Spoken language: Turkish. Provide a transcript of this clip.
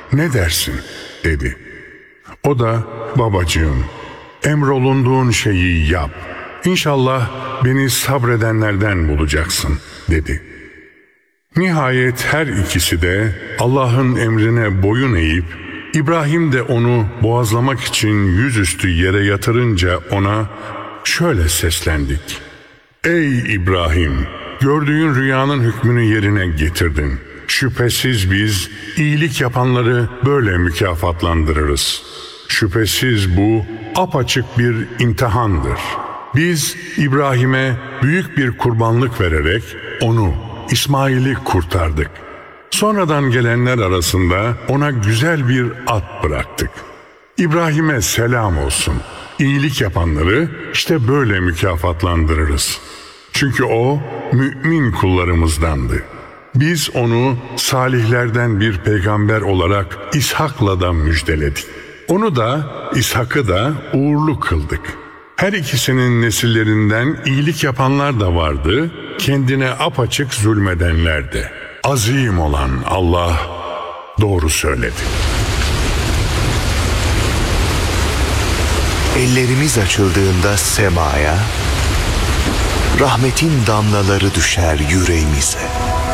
ne dersin?" dedi. O da, "Babacığım, emrolunduğun şeyi yap. İnşallah beni sabredenlerden bulacaksın," dedi. Nihayet her ikisi de Allah'ın emrine boyun eğip, İbrahim de onu boğazlamak için yüzüstü yere yatırınca ona şöyle seslendik: "Ey İbrahim, gördüğün rüyanın hükmünü yerine getirdin. Şüphesiz biz iyilik yapanları böyle mükafatlandırırız. Şüphesiz bu apaçık bir imtihandır. Biz İbrahim'e büyük bir kurbanlık vererek onu, İsmail'i kurtardık. Sonradan gelenler arasında ona güzel bir at bıraktık. İbrahim'e selam olsun. İyilik yapanları işte böyle mükafatlandırırız. Çünkü o mümin kullarımızdandı. Biz onu salihlerden bir peygamber olarak İshak'la da müjdeledik. Onu da İshak'ı da uğurlu kıldık. Her ikisinin nesillerinden iyilik yapanlar da vardı, kendine apaçık zulmedenler de. Azim olan Allah doğru söyledi." Ellerimiz açıldığında semaya, rahmetin damlaları düşer yüreğimize.